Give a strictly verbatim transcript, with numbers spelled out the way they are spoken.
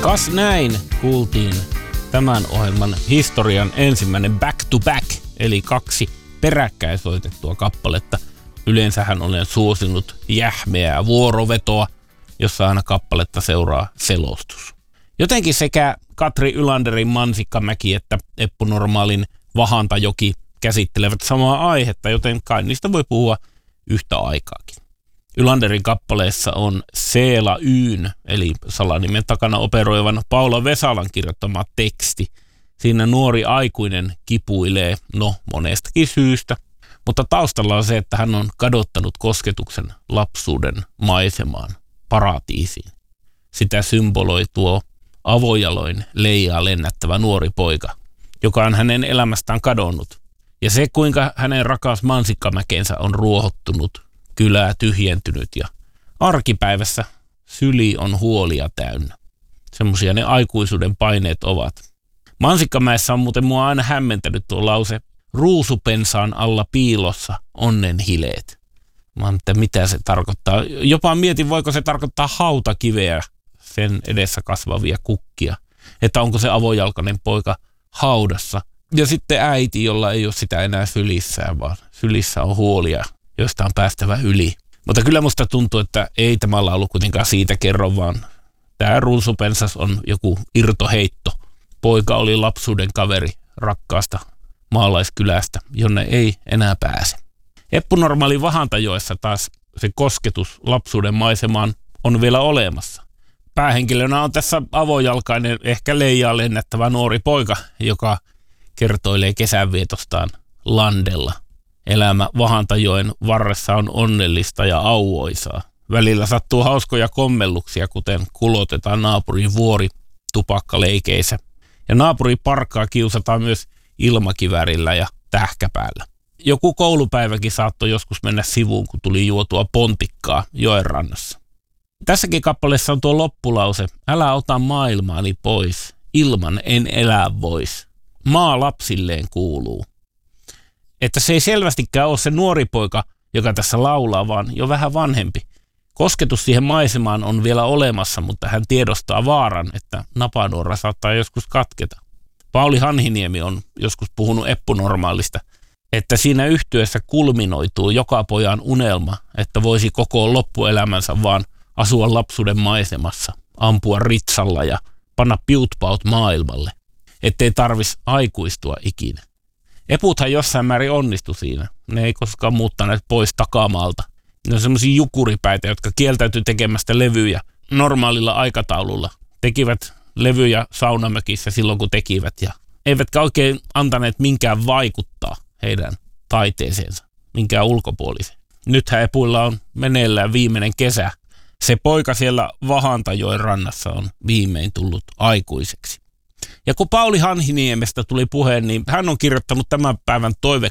Kas näin kuultiin tämän ohjelman historian ensimmäinen back to back, eli kaksi peräkkäin soitettua kappaletta. Yleensähän olen suosinut jähmeää vuorovetoa, jossa aina kappaletta seuraa selostus. Jotenkin sekä Katri Ylanderin Mansikkamäki että Eppu Normaalin Vahantajoki käsittelevät samaa aihetta, joten kai niistä voi puhua yhtä aikaakin. Ylanderin kappaleessa on Seela Yyn, eli salanimen takana operoivan Paula Vesalan kirjoittama teksti. Siinä nuori aikuinen kipuilee, no monestakin syystä, mutta taustalla on se, että hän on kadottanut kosketuksen lapsuuden maisemaan, paratiisiin. Sitä symboloi tuo avojaloin leijaa lennättävä nuori poika, joka on hänen elämästään kadonnut. Ja se, kuinka hänen rakas Mansikkamäkensä on ruohottunut, kylää tyhjentynyt ja arkipäivässä syli on huolia täynnä. Semmoisia ne aikuisuuden paineet ovat. Mansikkamäessä on muuten mua aina hämmentänyt tuo lause, ruusupensaan alla piilossa onnen hileet. Mä en tiedä, mitä se tarkoittaa. Jopa mietin, voiko se tarkoittaa hautakiveä, sen edessä kasvavia kukkia. Että onko se avojalkainen poika haudassa. Ja sitten äiti, jolla ei ole sitä enää sylissään, vaan sylissä on huolia, joista on päästävä yli. Mutta kyllä musta tuntuu, että ei tämä laulu kuitenkaan siitä kerro, vaan tämä ruusupensas on joku irtoheitto. Poika oli lapsuuden kaveri rakkaasta maalaiskylästä, jonne ei enää pääse. Eppu Normaalin Vahantajoessa taas se kosketus lapsuuden maisemaan on vielä olemassa. Päähenkilönä on tässä avojalkainen, ehkä leijaa lennättävä nuori poika, joka kertoilee kesänvietostaan landella. Elämä Vahantajoen varressa on onnellista ja auoisaa. Välillä sattuu hauskoja kommelluksia, kuten kulotetaan naapurin vuori tupakkaleikeissä. Ja naapuri parkkaa kiusataan myös ilmakivärillä ja tähkäpäällä. Joku koulupäiväkin saattoi joskus mennä sivuun, kun tuli juotua pontikkaa joen rannassa. Tässäkin kappaleessa on tuo loppulause, älä ota maailmaani pois, ilman en elää vois. Maa lapsilleen kuuluu. Että se ei selvästikään ole se nuori poika, joka tässä laulaa, vaan jo vähän vanhempi. Kosketus siihen maisemaan on vielä olemassa, mutta hän tiedostaa vaaran, että napanuora saattaa joskus katketa. Pauli Hanhiniemi on joskus puhunut Eppu Normaalista, että siinä yhtyessä kulminoituu joka pojan unelma, että voisi koko loppuelämänsä vaan asua lapsuuden maisemassa, ampua ritsalla ja panna piutpaut maailmalle, ettei tarvitsisi aikuistua ikinä. Eputhan jossain määrin onnistu siinä. Ne ei koskaan muuttaneet pois takamaalta. Ne on semmoisia jukuripäitä, jotka kieltäytyi tekemästä levyjä normaalilla aikataululla. Tekivät levyjä saunamökissä silloin, kun tekivät. Ja eivätkä oikein antaneet minkään vaikuttaa heidän taiteeseensa, minkään ulkopuolisen. Nythän Epuilla on meneillään viimeinen kesä. Se poika siellä Vahantajoen rannassa on viimein tullut aikuiseksi. Ja kun Pauli Hanhiniemestä tuli puheen, niin hän on kirjoittanut tämän päivän toive